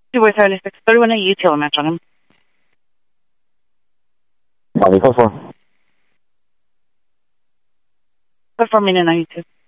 Du wordt huilig ik speel wanneer je til met hem. Wat is dat voor? Wat voor mij naar YouTube.